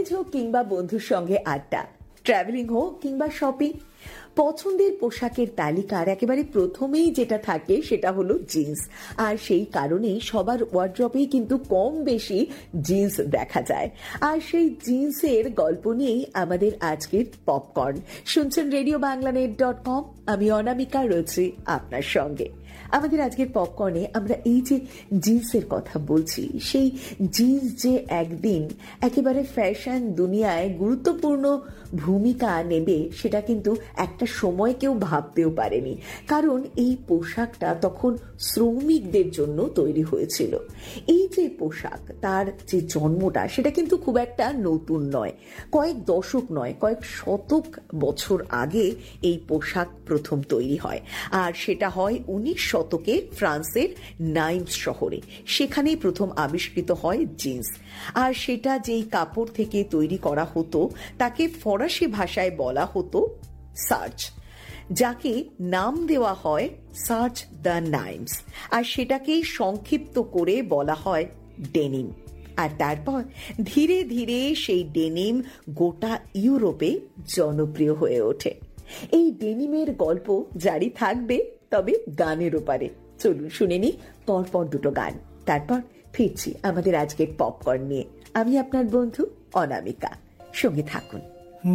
College হোক কিংবা বন্ধুর সঙ্গে আড্ডা, ট্রাভেলিং হোক কিংবা শপিং, পছন্দের পোশাকের তালিকার একেবারে প্রথমেই যেটা থাকে সেটা হলো জিন্স। আর সেই কারণেই সবার ওয়ার্ড্রপেই কিন্তু কম বেশি জিন্স দেখা যায়। আর সেই জিন্সের গল্প নিয়েই আমাদের আজকের পপকর্ন। শুনছেন RadioBanglaNet.com, আমি অনামিকা রয়েছি আপনার সঙ্গে। আমাদের আজকের পপকর্নে আমরা এই যে জিন্সের কথা বলছি, সেই জিন্স যে একদিন একেবারে ফ্যাশন দুনিয়ায় গুরুত্বপূর্ণ ভূমিকা নেবে সেটা কিন্তু একটা সময় কেউ ভাবতেও পারেনি। কারণ এই পোশাকটা তখন শ্রমিকদের জন্য তৈরি হয়েছিল। এই যে পোশাক, তার যে জন্মটা সেটা কিন্তু খুব একটা নতুন নয়, কয়েক দশক নয়, কয়েক শতক বছর আগে এই পোশাক প্রথম তৈরি হয়। আর সেটা হয় 19 শতকে ফ্রান্সের নাইমস শহরে। সেখানেই প্রথম আবিষ্কৃত হয় জিন্স। আর সেটা যেই কাপড় থেকে তৈরি করা হতো তাকে ফরাসি ভাষায় বলা হতো সার্চ, যাকে নাম দেওয়া হয় সার্চ দ্য নাইমস। আর সেটাকেই সংক্ষিপ্ত করে বলা হয় ডেনিম। আর তারপর ধীরে ধীরে সেই ডেনিম গোটা ইউরোপে জনপ্রিয় হয়ে ওঠে। এই ডেনিমের গল্প জারি থাকবে, তবে গানের ওপারে। চলুন শুনে নি পরপর দুটো গান, তারপর ফিরছি আমাদের আজকের পপকর্ন নিয়ে। আমি আপনার বন্ধু অনামিকা, সঙ্গে থাকুন।